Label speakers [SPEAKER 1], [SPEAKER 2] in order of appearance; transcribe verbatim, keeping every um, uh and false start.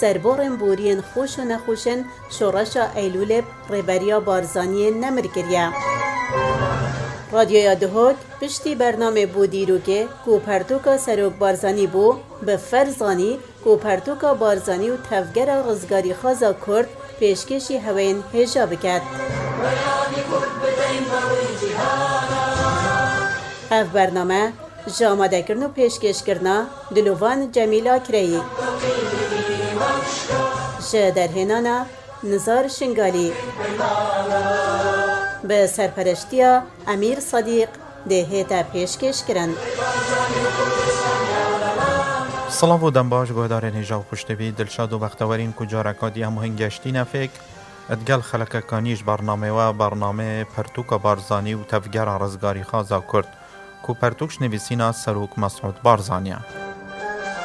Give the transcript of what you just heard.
[SPEAKER 1] سربارن بورین خوش و نخوشن شورشا ایلولب ریبریا بارزانی نمر کریه. رادیویا دهوک پشتی برنامه بو دیروکه کو پرتوکا سروک بارزانی بو به فرزانی کو پرتوکا بارزانی و تفگر رزگاری خازا کرد پیشکشی هوین هجا بکد. اف برنامه جامده کرن و پیشکش کرنا دلوان جمیلا کری جه در هنانا نزار شنگالی به سرپرشتیا امیر صدیق دهیتا پیشکش کرن.
[SPEAKER 2] سلام و دنباش گهدارین هجاو خوشتوی دلشاد و بختوارین کجا رکادی همو هنگشتی نفک ادگل خلق کانیش برنامه و برنامه پرتوک بارزانی و تفگر رزگاری خوازا کرد کو پرتوکش نویسینا سروک مسعود بارزانیا.